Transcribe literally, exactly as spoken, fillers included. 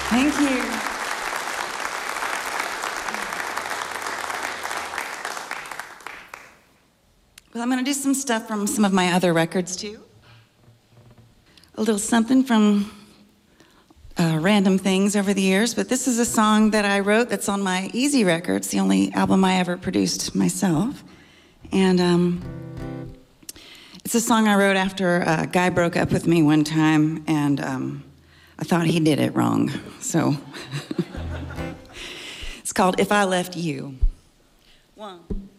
Thank you. Well, I'm going to do some stuff from some of my other records, too. A little something from uh, random things over the years, but this is a song that I wrote that's on my Easy record. It's the only album I ever produced myself. And um, it's a song I wrote after a guy broke up with me one time, and um, I thought he did it wrong. So it's called If I Left You. One.